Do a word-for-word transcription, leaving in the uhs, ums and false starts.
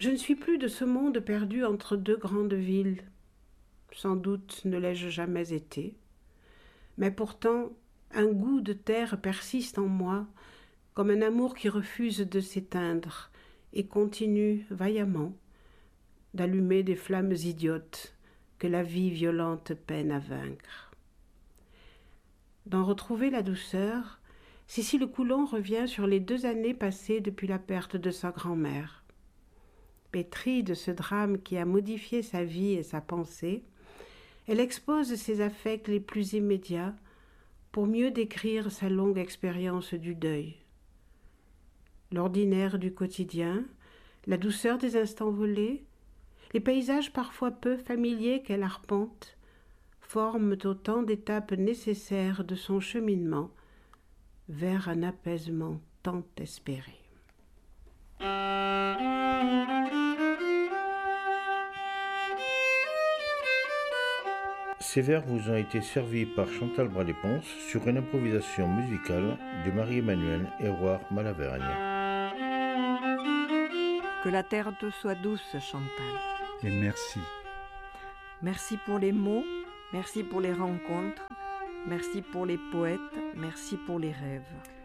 Je ne suis plus de ce monde perdu entre deux grandes villes. Sans doute ne l'ai-je jamais été. Mais pourtant, un goût de terre persiste en moi, comme un amour qui refuse de s'éteindre et continue vaillamment d'allumer des flammes idiotes que la vie violente peine à vaincre. D'en retrouver la douceur, Cécile Coulon revient sur les deux années passées depuis la perte de sa grand-mère. Pétrie de ce drame qui a modifié sa vie et sa pensée, elle expose ses affects les plus immédiats pour mieux décrire sa longue expérience du deuil. L'ordinaire du quotidien, la douceur des instants volés, les paysages parfois peu familiers qu'elle arpente, forment autant d'étapes nécessaires de son cheminement vers un apaisement tant espéré. Ces vers vous ont été servis par Chantal Bras-Léponce sur une improvisation musicale de Marie-Emmanuelle Héroard-Malavergne. Que la terre te soit douce, Chantal. Et merci. Merci pour les mots, merci pour les rencontres, merci pour les poètes, merci pour les rêves.